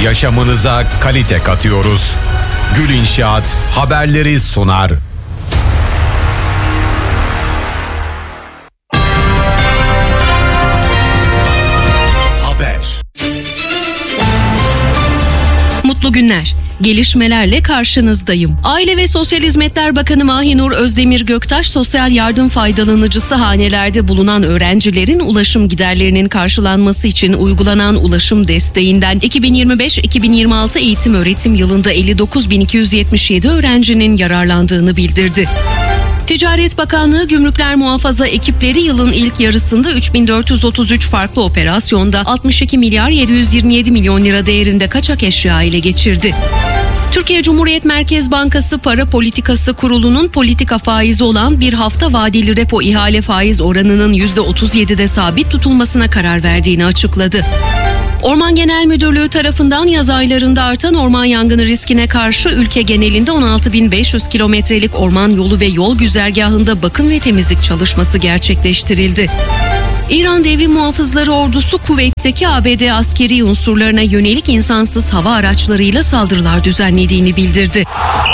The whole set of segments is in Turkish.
Yaşamınıza kalite katıyoruz. Gül İnşaat haberleri sunar. Mutlu günler. Gelişmelerle karşınızdayım. Aile ve Sosyal Hizmetler Bakanı Mahinur Özdemir Göktaş, sosyal yardım faydalanıcısı hanelerde bulunan öğrencilerin ulaşım giderlerinin karşılanması için uygulanan ulaşım desteğinden 2025-2026 eğitim öğretim yılında 59.277 öğrencinin yararlandığını bildirdi. Ticaret Bakanlığı Gümrükler Muhafaza ekipleri yılın ilk yarısında 3.433 farklı operasyonda 62 milyar 727 milyon lira değerinde kaçak eşya ele geçirdi. Türkiye Cumhuriyet Merkez Bankası Para Politikası Kurulu'nun politika faizi olan bir hafta vadeli repo ihale faiz oranının %37'de sabit tutulmasına karar verdiğini açıkladı. Orman Genel Müdürlüğü tarafından yaz aylarında artan orman yangını riskine karşı ülke genelinde 16.500 kilometrelik orman yolu ve yol güzergahında bakım ve temizlik çalışması gerçekleştirildi. İran Devrim Muhafızları Ordusu kuvvetteki ABD askeri unsurlarına yönelik insansız hava araçlarıyla saldırılar düzenlediğini bildirdi.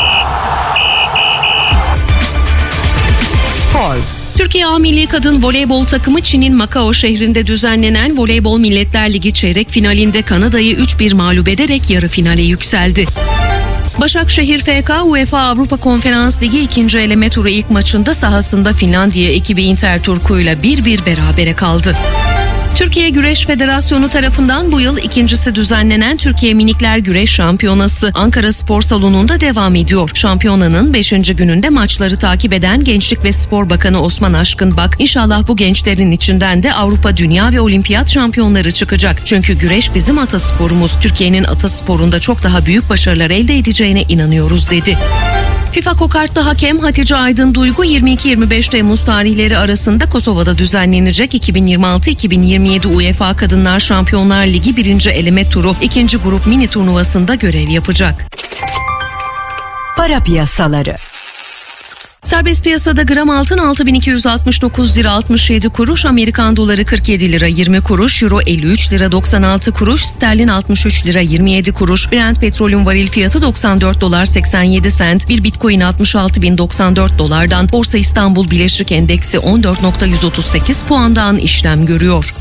Spor. Türkiye A Milli Kadın Voleybol takımı Çin'in Macao şehrinde düzenlenen Voleybol Milletler Ligi çeyrek finalinde Kanada'yı 3-1 mağlup ederek yarı finale yükseldi. Başakşehir FK UEFA Avrupa Konferans Ligi 2. eleme turu ilk maçında sahasında Finlandiya ekibi Interturku'yla 1-1 berabere kaldı. Türkiye Güreş Federasyonu tarafından bu yıl ikincisi düzenlenen Türkiye Minikler Güreş Şampiyonası Ankara Spor Salonu'nda devam ediyor. Şampiyonanın 5. gününde maçları takip eden Gençlik ve Spor Bakanı Osman Aşkınbak, İnşallah bu gençlerin içinden de Avrupa, Dünya ve Olimpiyat şampiyonları çıkacak. Çünkü güreş bizim atasporumuz. Türkiye'nin atasporunda çok daha büyük başarılar elde edeceğine inanıyoruz dedi. FIFA kokartlı hakem Hatice Aydın Duygu 22-25 Temmuz tarihleri arasında Kosova'da düzenlenecek 2026-2027 UEFA Kadınlar Şampiyonlar Ligi 1. eleme turu 2. grup mini turnuvasında görev yapacak. Para piyasaları. Serbest piyasada gram altın 6.269 lira 67 kuruş, Amerikan doları 47 lira 20 kuruş, euro 53 lira 96 kuruş, sterlin 63 lira 27 kuruş, Brent petrolün varil fiyatı 94 dolar 87 sent, bir bitcoin 66.094 dolardan, Borsa İstanbul Bileşik Endeksi 14.138 puandan işlem görüyor.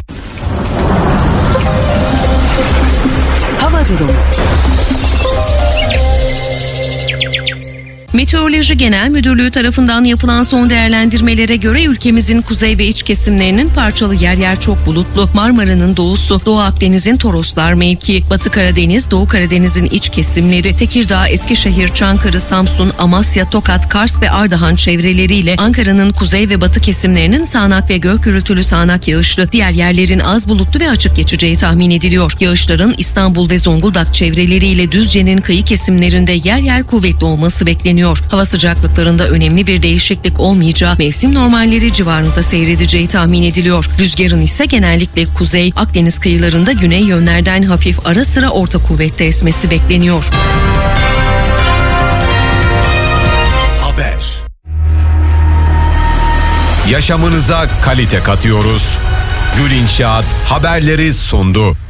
Hava durumu. Meteoroloji Genel Müdürlüğü tarafından yapılan son değerlendirmelere göre ülkemizin kuzey ve iç kesimlerinin parçalı yer yer çok bulutlu, Marmara'nın doğusu, Doğu Akdeniz'in Toroslar mevki, Batı Karadeniz, Doğu Karadeniz'in iç kesimleri, Tekirdağ, Eskişehir, Çankırı, Samsun, Amasya, Tokat, Kars ve Ardahan çevreleriyle Ankara'nın kuzey ve batı kesimlerinin sağanak ve gök gürültülü sağanak yağışlı, diğer yerlerin az bulutlu ve açık geçeceği tahmin ediliyor. Yağışların İstanbul ve Zonguldak çevreleriyle Düzce'nin kıyı kesimlerinde yer yer kuvvetli olması bekleniyor. Hava sıcaklıklarında önemli bir değişiklik olmayacağı, mevsim normalleri civarında seyredeceği tahmin ediliyor. Rüzgarın ise genellikle kuzey, Akdeniz kıyılarında güney yönlerden hafif ara sıra orta kuvvette esmesi bekleniyor. Haber. Yaşamınıza kalite katıyoruz. Gül İnşaat haberleri sundu.